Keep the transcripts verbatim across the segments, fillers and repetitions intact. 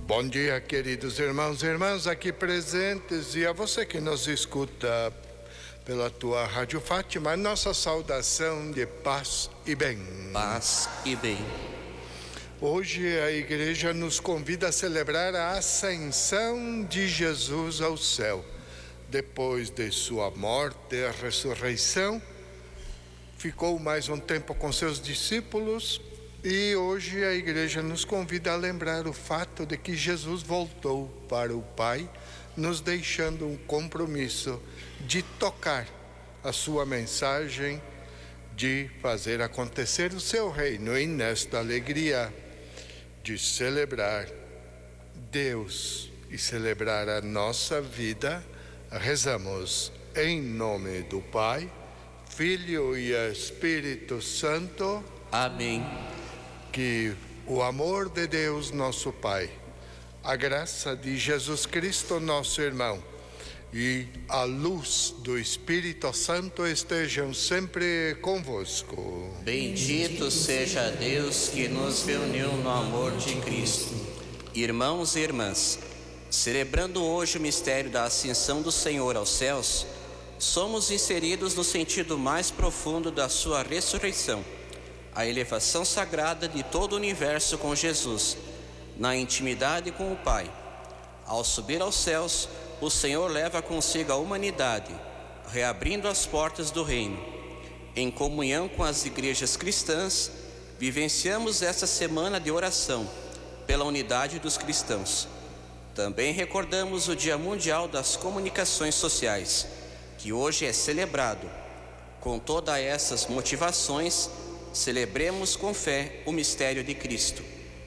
Bom dia, queridos irmãos e irmãs aqui presentes e a você que nos escuta pela tua Rádio Fátima, nossa saudação de paz e bem. Paz e bem. Hoje a igreja nos convida a celebrar a ascensão de Jesus ao céu. Depois de sua morte e ressurreição, ficou mais um tempo com seus discípulos e hoje a igreja nos convida a lembrar o fato de que Jesus voltou para o Pai, nos deixando um compromisso de tocar a sua mensagem, de fazer acontecer o seu reino. E nesta alegria de celebrar Deus e celebrar a nossa vida, rezamos em nome do Pai, Filho e Espírito Santo. Amém. Que o amor de Deus, nosso Pai, a graça de Jesus Cristo, nosso irmão, e a luz do Espírito Santo estejam sempre convosco. Bendito seja Deus que nos reuniu no amor de Cristo. Irmãos e irmãs, celebrando hoje o mistério da ascensão do Senhor aos céus, somos inseridos no sentido mais profundo da sua ressurreição, a elevação sagrada de todo o universo com Jesus, na intimidade com o Pai. Ao subir aos céus, o Senhor leva consigo a humanidade, reabrindo as portas do reino. Em comunhão com as igrejas cristãs, vivenciamos esta semana de oração pela unidade dos cristãos. Também recordamos o Dia Mundial das Comunicações Sociais, que hoje é celebrado. Com todas essas motivações, celebremos com fé o mistério de Cristo.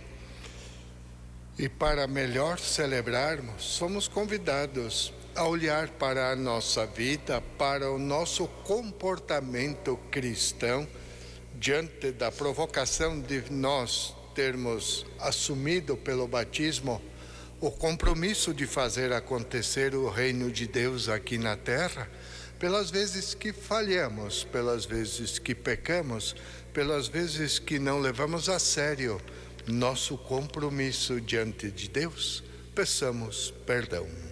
E para melhor celebrarmos, somos convidados a olhar para a nossa vida, para o nosso comportamento cristão, diante da provocação de nós termos assumido pelo batismo o compromisso de fazer acontecer o reino de Deus aqui na terra. Pelas vezes que falhamos, pelas vezes que pecamos, pelas vezes que não levamos a sério nosso compromisso diante de Deus, peçamos perdão.